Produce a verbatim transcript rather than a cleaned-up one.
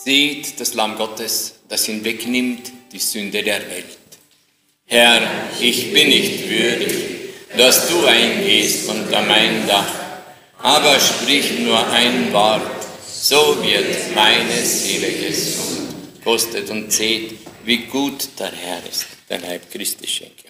Seht das Lamm Gottes, das hinwegnimmt die Sünde der Welt. Herr, ich bin nicht würdig, dass du eingehst unter mein Dach, aber sprich nur ein Wort, so wird meine Seele gesund. Kostet und seht, wie gut der Herr ist, der Leib Christi schenke.